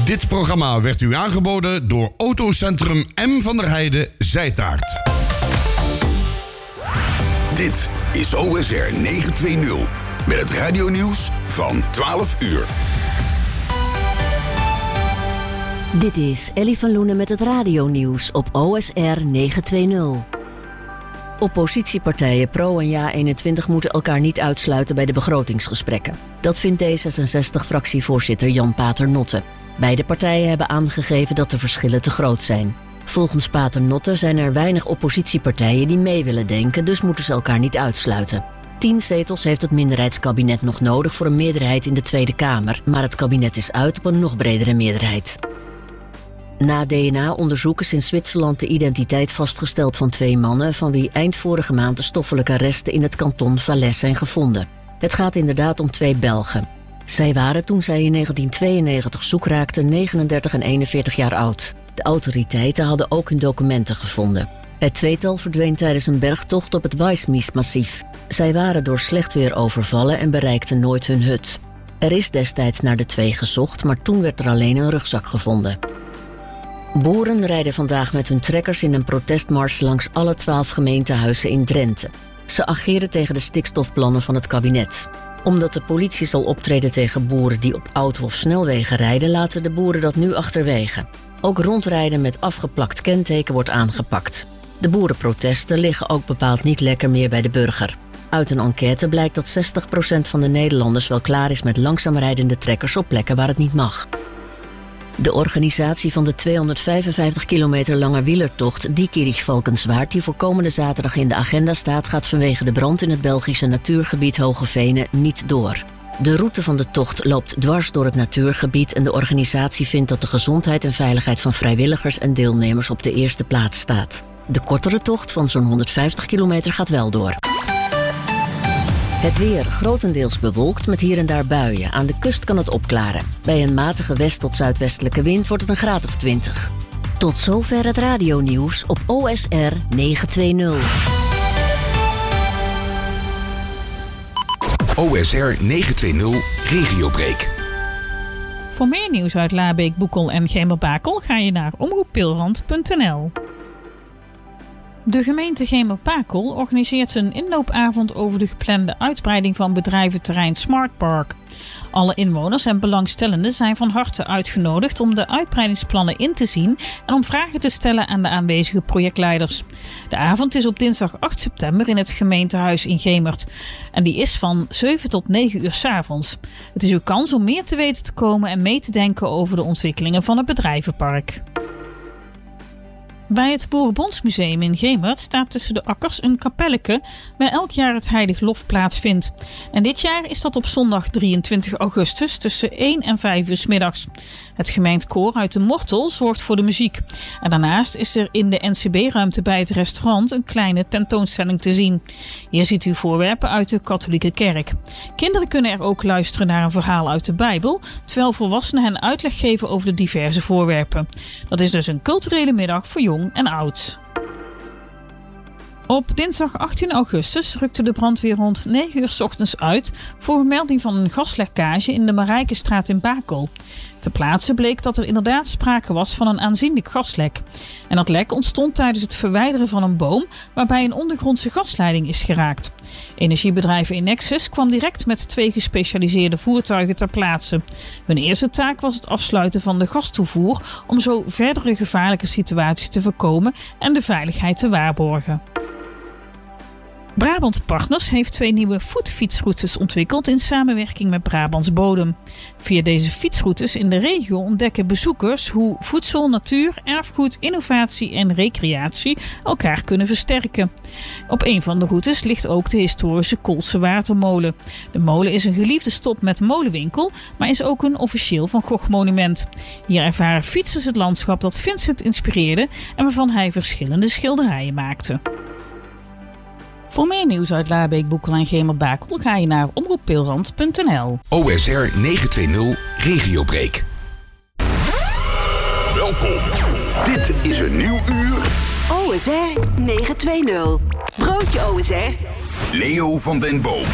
Dit programma werd u aangeboden door Autocentrum M. van der Heijden, Zijtaart. Dit is OSR 920 met het radionieuws van 12 uur. Dit is Ellie van Loenen met het radionieuws op OSR 920. Oppositiepartijen Pro en Ja21 moeten elkaar niet uitsluiten bij de begrotingsgesprekken. Dat vindt D66-fractievoorzitter Jan Paternotte. Beide partijen hebben aangegeven dat de verschillen te groot zijn. Volgens Paternotte zijn er weinig oppositiepartijen die mee willen denken, dus moeten ze elkaar niet uitsluiten. 10 zetels heeft het minderheidskabinet nog nodig voor een meerderheid in de Tweede Kamer, maar het kabinet is uit op een nog bredere meerderheid. Na DNA-onderzoek is in Zwitserland de identiteit vastgesteld van 2 mannen, van wie eind vorige maand de stoffelijke resten in het kanton Valais zijn gevonden. Het gaat inderdaad om 2 Belgen. Zij waren toen zij in 1992 zoek raakten 39 en 41 jaar oud. De autoriteiten hadden ook hun documenten gevonden. Het tweetal verdween tijdens een bergtocht op het Wijsmies-massief. Zij waren door slecht weer overvallen en bereikten nooit hun hut. Er is destijds naar de 2 gezocht, maar toen werd er alleen een rugzak gevonden. Boeren rijden vandaag met hun trekkers in een protestmars langs alle 12 gemeentehuizen in Drenthe. Ze ageren tegen de stikstofplannen van het kabinet. Omdat de politie zal optreden tegen boeren die op auto- of snelwegen rijden, laten de boeren dat nu achterwege. Ook rondrijden met afgeplakt kenteken wordt aangepakt. De boerenprotesten liggen ook bepaald niet lekker meer bij de burger. Uit een enquête blijkt dat 60% van de Nederlanders wel klaar is met langzaam rijdende trekkers op plekken waar het niet mag. De organisatie van de 255 kilometer lange wielertocht Diekirch-Valkenswaard, die voor komende zaterdag in de agenda staat, gaat vanwege de brand in het Belgische natuurgebied Hogevenen niet door. De route van de tocht loopt dwars door het natuurgebied en de organisatie vindt dat de gezondheid en veiligheid van vrijwilligers en deelnemers op de eerste plaats staat. De kortere tocht van zo'n 150 kilometer gaat wel door. Het weer grotendeels bewolkt met hier en daar buien. Aan de kust kan het opklaren. Bij een matige west- tot zuidwestelijke wind wordt het een graad of 20. Tot zover het radionieuws op OSR 920. OSR 920 Regiobreak. Voor meer nieuws uit Laarbeek, Boekel en Gemerbakel ga je naar omroeppilrand.nl. De gemeente Gemerbakel organiseert een inloopavond over de geplande uitbreiding van bedrijventerrein Smart Park. Alle inwoners en belangstellenden zijn van harte uitgenodigd om de uitbreidingsplannen in te zien en om vragen te stellen aan de aanwezige projectleiders. De avond is op dinsdag 8 september in het gemeentehuis in Gemert en die is van 7 tot 9 uur 's avonds. Het is uw kans om meer te weten te komen en mee te denken over de ontwikkelingen van het bedrijvenpark. Bij het Boerenbondsmuseum in Gemert staat tussen de akkers een kapelleke waar elk jaar het Heilig Lof plaatsvindt. En dit jaar is dat op zondag 23 augustus tussen 1 en 5 uur 's middags. Het gemeentekoor uit de Mortel zorgt voor de muziek. En daarnaast is er in de NCB-ruimte bij het restaurant een kleine tentoonstelling te zien. Hier ziet u voorwerpen uit de katholieke kerk. Kinderen kunnen er ook luisteren naar een verhaal uit de Bijbel, terwijl volwassenen hen uitleg geven over de diverse voorwerpen. Dat is dus een culturele middag voor jong en oud. Op dinsdag 18 augustus rukte de brandweer rond 9 uur 's ochtends uit voor een melding van een gaslekkage in de Marijkenstraat in Bakel. Ter plaatse bleek dat er inderdaad sprake was van een aanzienlijk gaslek. En dat lek ontstond tijdens het verwijderen van een boom waarbij een ondergrondse gasleiding is geraakt. Energiebedrijf Enexis kwam direct met 2 gespecialiseerde voertuigen ter plaatse. Hun eerste taak was het afsluiten van de gastoevoer om zo verdere gevaarlijke situaties te voorkomen en de veiligheid te waarborgen. Brabant Partners heeft 2 nieuwe voetfietsroutes ontwikkeld in samenwerking met Brabants Bodem. Via deze fietsroutes in de regio ontdekken bezoekers hoe voedsel, natuur, erfgoed, innovatie en recreatie elkaar kunnen versterken. Op een van de routes ligt ook de historische Koolse Watermolen. De molen is een geliefde stop met molenwinkel, maar is ook een officieel Van Gogh monument. Hier ervaren fietsers het landschap dat Vincent inspireerde en waarvan hij verschillende schilderijen maakte. Voor meer nieuws uit Laarbeek, Boekel en Gemerbakel ga je naar omroeppilrand.nl. OSR 920 Regiobreak. Welkom. Dit is een nieuw uur. OSR 920. Broodje OSR. Leo van den Boom.